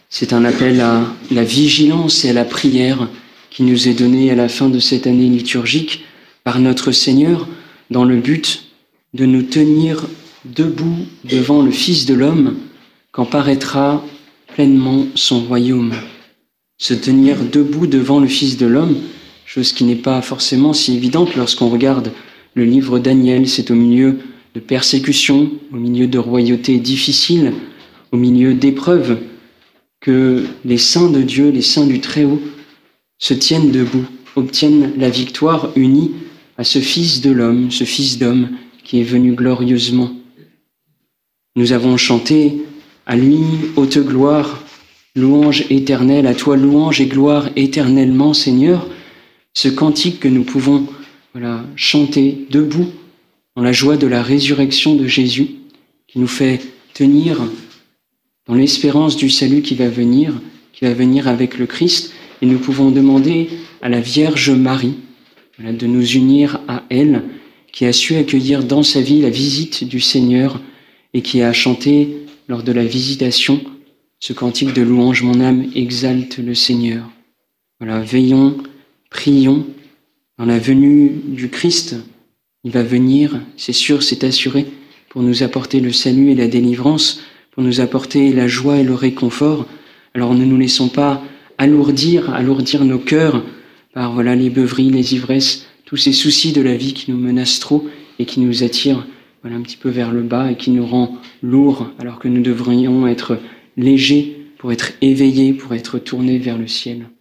C'est un appel à la vigilance et à la prière qui nous est donné à la fin de cette année liturgique par notre Seigneur dans le but de nous tenir debout devant le Fils de l'homme quand paraîtra pleinement son royaume. Se tenir debout devant le Fils de l'homme, chose qui n'est pas forcément si évidente lorsqu'on regarde le livre Daniel, c'est au milieu de persécutions, au milieu de royautés difficiles, au milieu d'épreuves, que les saints de Dieu, les saints du Très-Haut, se tiennent debout, obtiennent la victoire unie à ce Fils de l'homme, ce Fils d'homme qui est venu glorieusement. Nous avons chanté « À lui, haute gloire, louange éternelle, à toi louange et gloire éternellement, Seigneur », ce cantique que nous pouvons chanter debout dans la joie de la résurrection de Jésus, qui nous fait tenir dans l'espérance du salut qui va venir avec le Christ. Et nous pouvons demander à la Vierge Marie de nous unir à elle, qui a su accueillir dans sa vie la visite du Seigneur et qui a chanté lors de la visitation ce cantique de louange « Mon âme exalte le Seigneur ». Veillons, prions dans la venue du Christ. Il va venir, c'est sûr, c'est assuré, pour nous apporter le salut et la délivrance, pour nous apporter la joie et le réconfort. Alors ne nous laissons pas alourdir nos cœurs par les beuveries, les ivresses, tous ces soucis de la vie qui nous menacent trop et qui nous attirent un petit peu vers le bas et qui nous rend lourds alors que nous devrions être légers pour être éveillés, pour être tournés vers le ciel.